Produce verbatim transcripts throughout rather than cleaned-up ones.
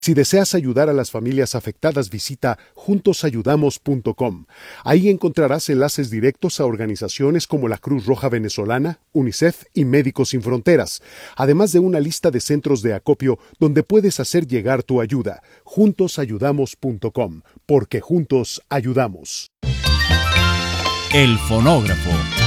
Si deseas ayudar a las familias afectadas, visita juntos ayudamos punto com. Ahí encontrarás enlaces directos a organizaciones como la Cruz Roja Venezolana, UNICEF y Médicos Sin Fronteras, además de una lista de centros de acopio donde puedes hacer llegar tu ayuda. juntos ayudamos punto com, porque juntos ayudamos. El fonógrafo.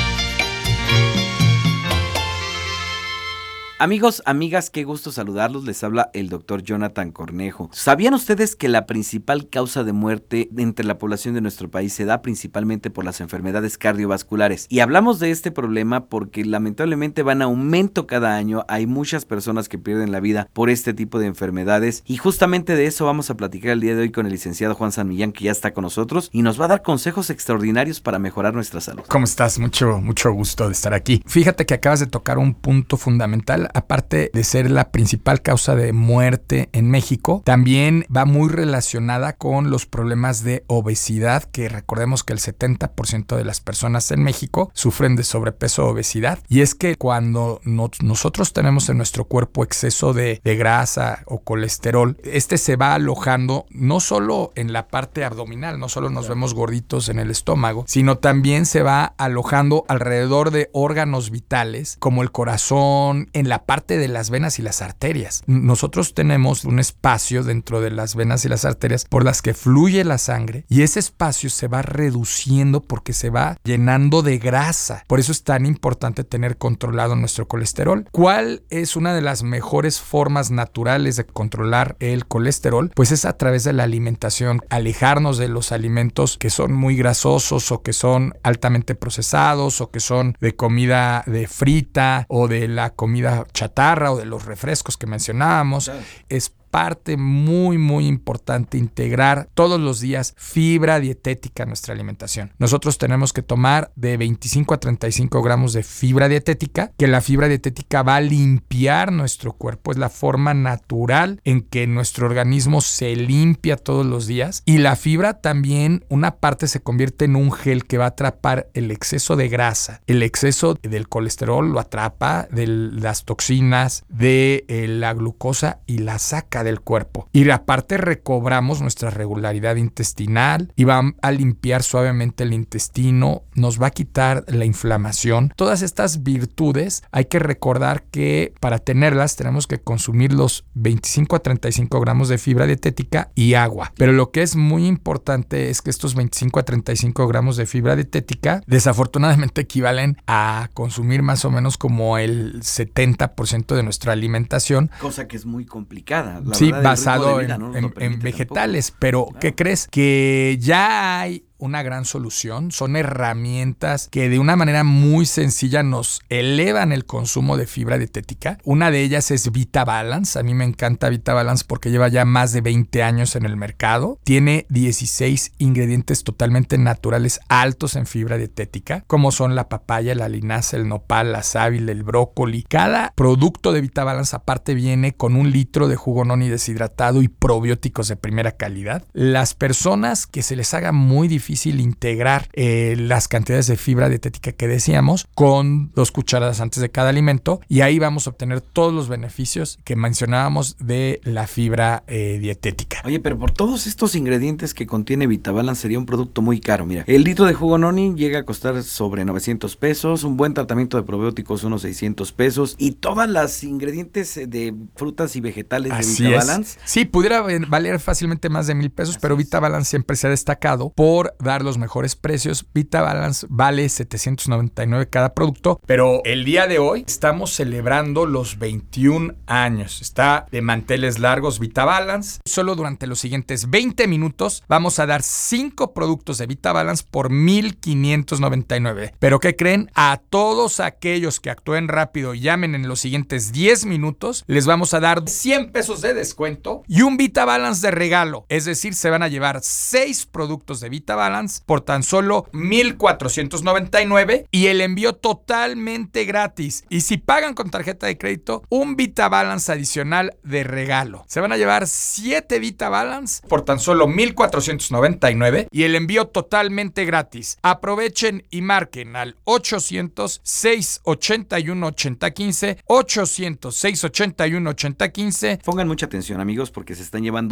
Amigos, amigas, qué gusto saludarlos. Les habla el doctor Jonathan Cornejo. ¿Sabían ustedes que la principal causa de muerte entre la población de nuestro país se da principalmente por las enfermedades cardiovasculares? Y hablamos de este problema porque lamentablemente van a aumento cada año. Hay muchas personas que pierden la vida por este tipo de enfermedades. Y justamente de eso vamos a platicar el día de hoy con el licenciado Juan San Millán, que ya está con nosotros y nos va a dar consejos extraordinarios para mejorar nuestra salud. ¿Cómo estás? Mucho, mucho gusto de estar aquí. Fíjate que acabas de tocar un punto fundamental. Aparte de ser la principal causa de muerte en México, también va muy relacionada con los problemas de obesidad, que recordemos que el setenta por ciento de las personas en México sufren de sobrepeso o obesidad. Y es que cuando no, nosotros tenemos en nuestro cuerpo exceso de, de grasa o colesterol, este se va alojando no solo en la parte abdominal, no solo nos vemos gorditos en el estómago, sino también se va alojando alrededor de órganos vitales como el corazón, en la parte de las venas y las arterias. Nosotros tenemos un espacio dentro de las venas y las arterias por las que fluye la sangre, y ese espacio se va reduciendo porque se va llenando de grasa. Por eso es tan importante tener controlado nuestro colesterol. ¿Cuál es una de las mejores formas naturales de controlar el colesterol? Pues es a través de la alimentación, alejarnos de los alimentos que son muy grasosos o que son altamente procesados o que son de comida de frita o de la comida chatarra o de los refrescos que mencionábamos. Claro. Es parte muy muy importante integrar todos los días fibra dietética en nuestra alimentación. Nosotros tenemos que tomar de veinticinco a treinta y cinco gramos de fibra dietética, que la fibra dietética va a limpiar nuestro cuerpo. Es la forma natural en que nuestro organismo se limpia todos los días, y la fibra también, una parte se convierte en un gel que va a atrapar el exceso de grasa. El exceso del colesterol lo atrapa, de las toxinas, de eh, la glucosa, y la saca del cuerpo. Y aparte recobramos nuestra regularidad intestinal y va a limpiar suavemente el intestino, nos va a quitar la inflamación. Todas estas virtudes hay que recordar que para tenerlas tenemos que consumir los veinticinco a treinta y cinco gramos de fibra dietética y agua. Pero lo que es muy importante es que estos veinticinco a treinta y cinco gramos de fibra dietética desafortunadamente equivalen a consumir más o menos como el setenta por ciento de nuestra alimentación. Cosa que es muy complicada. La Sí, verdad, basado vida, en, ¿no? en, en vegetales, tampoco. Pero claro. ¿Qué crees? Que ya hay una gran solución. Son herramientas que de una manera muy sencilla nos elevan el consumo de fibra dietética. Una de ellas es VitaBalance. A mí me encanta VitaBalance porque lleva ya más de veinte años en el mercado. Tiene dieciséis ingredientes totalmente naturales altos en fibra dietética, como son la papaya, la linaza, el nopal, la sábila, el brócoli. Cada producto de VitaBalance aparte viene con un litro de jugo noni deshidratado y probióticos de primera calidad. Las personas que se les haga muy difícil integrar eh, las cantidades de fibra dietética que decíamos, con dos cucharadas antes de cada alimento, y ahí vamos a obtener todos los beneficios que mencionábamos de la fibra eh, dietética. Oye, pero por todos estos ingredientes que contiene VitaBalance sería un producto muy caro. Mira, el litro de jugo noni llega a costar sobre novecientos pesos, un buen tratamiento de probióticos unos seiscientos pesos, y todas las ingredientes de frutas y vegetales Así de VitaBalance. Es. Sí, pudiera valer fácilmente más de mil pesos, Así pero VitaBalance siempre se ha destacado por dar los mejores precios. VitaBalance vale setecientos noventa y nueve cada producto, pero el día de hoy estamos celebrando los veintiún años. Está de manteles largos VitaBalance. Solo durante los siguientes veinte minutos vamos a dar cinco productos de VitaBalance por mil quinientos noventa y nueve. Pero ¿qué creen? A todos aquellos que actúen rápido y llamen en los siguientes diez minutos, les vamos a dar cien pesos de descuento y un VitaBalance de regalo. Es decir, se van a llevar seis productos de VitaBalance VitaBalance por tan solo mil cuatrocientos noventa y nueve y el envío totalmente gratis. Y si pagan con tarjeta de crédito, un VitaBalance adicional de regalo. Se van a llevar siete VitaBalance por tan solo mil cuatrocientos noventa y nueve y el envío totalmente gratis. Aprovechen y marquen al ochocientos, seiscientos ochenta y uno, ochenta quince, ochocientos, seiscientos ochenta y uno, ochenta quince. Pongan mucha atención, amigos, porque se están llevando